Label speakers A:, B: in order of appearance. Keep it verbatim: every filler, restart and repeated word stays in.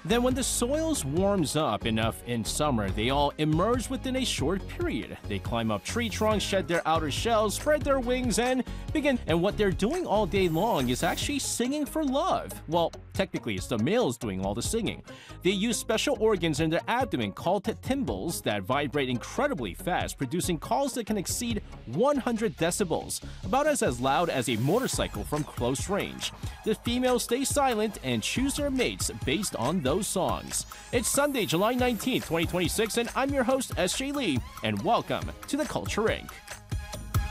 A: Then when the soils warms up enough in summer, they all emerge within a short period. They climb up tree trunks, shed their outer shells, spread their wings, and begin. And what they're doing all day long is actually singing for love. Well, technically it's the males doing all the singing. They use special organs in their abdomen called timbals that vibrate incredibly fast, producing calls that can exceed one hundred decibels, about as, as loud as a motorcycle from close range. The females stay silent and choose their mates based on those songs. It's Sunday, July nineteenth, twenty twenty-six, and I'm your host, S J Lee, and welcome to The Culture Incorporated.